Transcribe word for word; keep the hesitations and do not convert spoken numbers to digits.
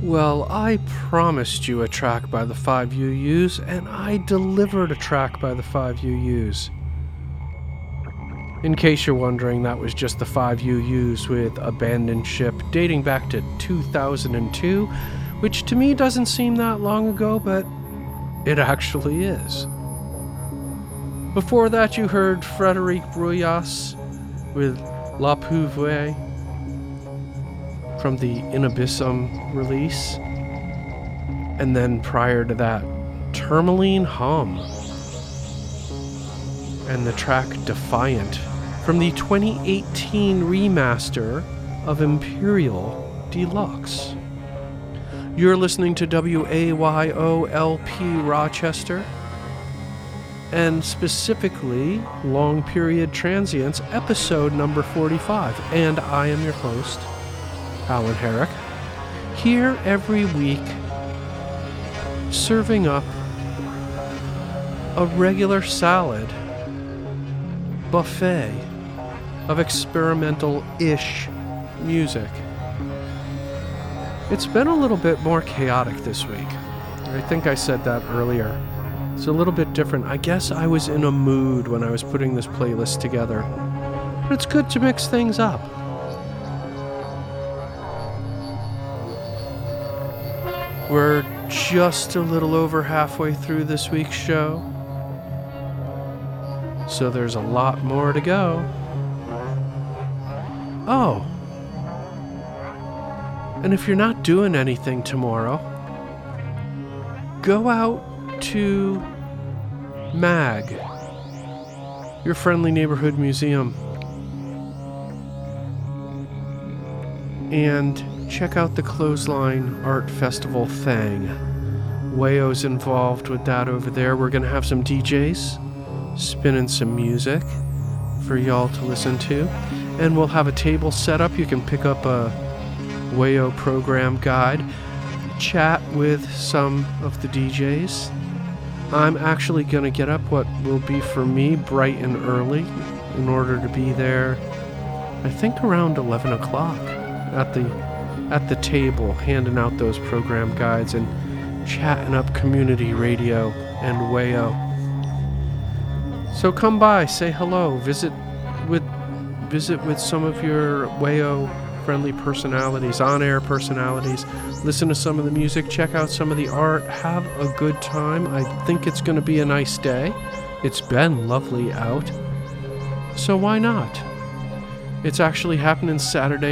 Well, I promised you a track by the five U Us, and I delivered a track by the five U Us. In case you're wondering, that was just the five U Us with Abandoned Ship, dating back to two thousand two, which to me doesn't seem that long ago, but it actually is. Before that, you heard Frédéric Bruyas with La Pauvre from the In Abyssum release. And then prior to that, Tourmaline Hum and the track Defiant from the twenty eighteen remaster of Imperial Deluxe. You're listening to W A Y O L P Rochester, and specifically Long Period Transients, episode number forty-five. And I am your host, Alan Herrick, here every week serving up a regular salad buffet of experimental-ish music. It's been a little bit more chaotic this week. I think I said that earlier. It's a little bit different. I guess I was in a mood when I was putting this playlist together. But it's good to mix things up. We're just a little over halfway through this week's show, so there's a lot more to go. Oh, and if you're not doing anything tomorrow, go out to MAG, your friendly neighborhood museum, and check out the Clothesline Art Festival thing. Wayo's involved with that over there. We're going to have some D Js spinning some music for y'all to listen to. And we'll have a table set up. You can pick up a Wayo program guide, chat with some of the D Js. I'm actually going to get up what will be for me bright and early in order to be there, I think around eleven o'clock at the at the table, handing out those program guides and chatting up community radio and Wayo. So come by, say hello, visit with visit with some of your Wayo friendly personalities, on-air personalities, listen to some of the music, check out some of the art, have a good time. I think it's going to be a nice day. It's been lovely out, so why not? It's actually happening Saturday